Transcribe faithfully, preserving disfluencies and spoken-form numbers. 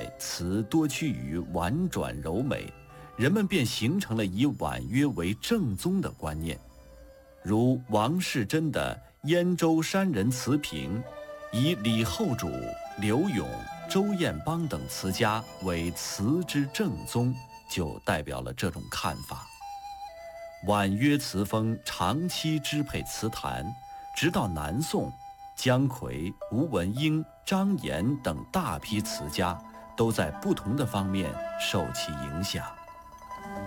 词多趋于婉转柔美，人们便形成了以婉约为正宗的观念。如王世贞的《燕州山人词评》，以李后主、柳永、周彦邦等词家为词之正宗，就代表了这种看法。婉约词风长期支配词坛，直到南宋，姜夔、吴文英、张炎等大批词家都在不同的方面受其影响。